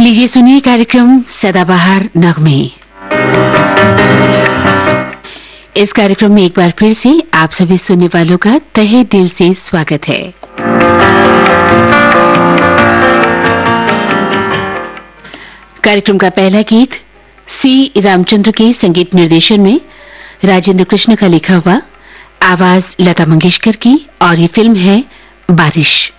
लीजिए सुनिए कार्यक्रम सदाबहार नगमे। इस कार्यक्रम में एक बार फिर से आप सभी सुनने वालों का तहे दिल से स्वागत है। कार्यक्रम का पहला गीत सी रामचंद्र के संगीत निर्देशन में राजेंद्र कृष्ण का लिखा हुआ, आवाज लता मंगेशकर की, और ये फिल्म है बारिश।